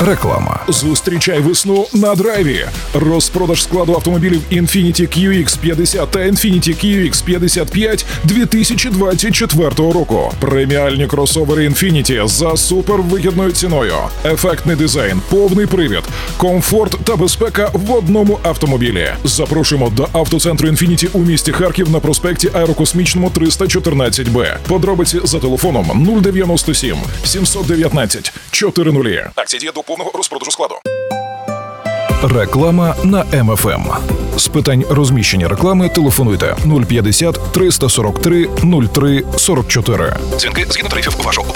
Реклама. Зустрічай весну на драйві. Розпродаж складу автомобілів Infiniti QX50 та Infiniti QX55 2024 року. Преміальні кросовери Infiniti за супервигідною ціною. Ефектний дизайн, повний привід, комфорт та безпека в одному автомобілі. Запрошуємо до автоцентру Infiniti у місті Харків на проспекті Аерокосмічному 314Б. Подробиці за телефоном 097 719 400. Акція діє до повного розпродажу складу. Реклама на МФМ. З питань розміщення реклами телефонуйте 050 343 03 44. Дзвінки згідно тарифів вашого